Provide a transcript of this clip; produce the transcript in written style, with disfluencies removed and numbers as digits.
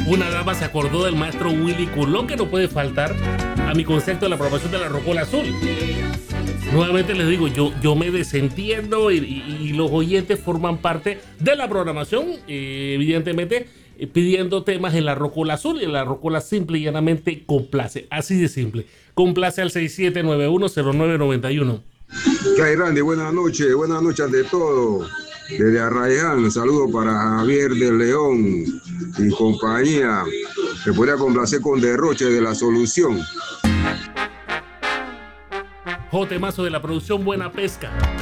Una dama se acordó del maestro Willy Colón, que no puede faltar a mi concepto de la aprobación de la Rocola Azul. Nuevamente les digo, yo me desentiendo y los oyentes forman parte de la programación, evidentemente pidiendo temas en la Rocola Azul, y en la Rocola simple y llanamente complace, así de simple. Complace al 67910991. ¿Qué hay, Randy? Buenas noches de todo. Desde Arraiján, saludo para Javier de León y compañía. Me podría complacer con Derroche de La Solución. Jote Mazo de la producción Buena Pesca.